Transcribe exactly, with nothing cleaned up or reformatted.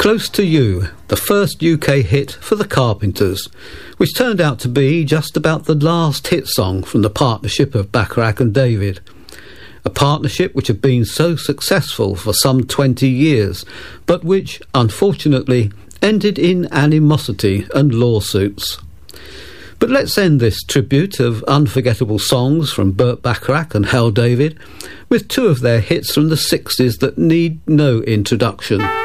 Close to You, the first U K hit for the Carpenters, which turned out to be just about the last hit song from the partnership of Bacharach and David. A partnership which had been so successful for some twenty years, but which, unfortunately, ended in animosity and lawsuits. But let's end this tribute of unforgettable songs from Burt Bacharach and Hal David with two of their hits from the sixties that need no introduction.